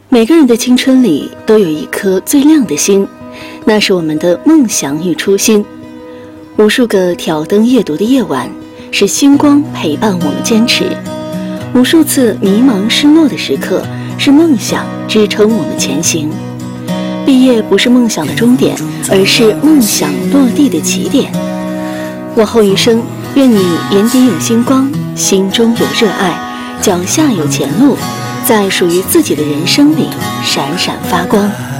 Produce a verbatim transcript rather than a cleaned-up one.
每个人的青春里都有一颗最亮的心，那是我们的梦想与初心。无数个挑灯夜读的夜晚，是星光陪伴我们坚持；无数次迷茫失落的时刻，是梦想支撑我们前行。毕业不是梦想的终点，而是梦想落地的起点。往后余生，愿你眼底有星光，心中有热爱，脚下有前路，在属于自己的人生里闪闪发光。